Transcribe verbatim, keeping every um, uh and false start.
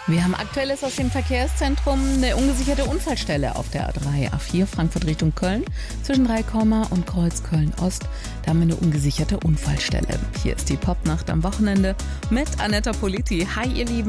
Wir haben Aktuelles aus dem Verkehrszentrum. Eine ungesicherte Unfallstelle auf der A drei, A vier, Frankfurt Richtung Köln. Zwischen Dreikomma und Kreuz Köln-Ost. Da haben wir eine ungesicherte Unfallstelle. Hier ist die Popnacht am Wochenende mit Anetta Politi. Hi, ihr Lieben.